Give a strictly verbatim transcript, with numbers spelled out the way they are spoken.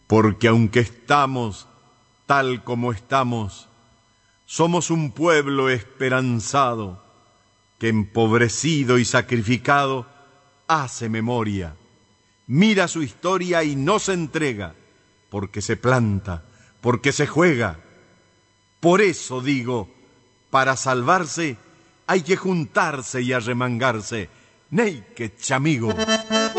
Porque aunque estamos tal como estamos, somos un pueblo esperanzado que empobrecido y sacrificado hace memoria, mira su historia y no se entrega, porque se planta, porque se juega. Por eso digo, para salvarse hay que juntarse y arremangarse. Ney, que chamigo.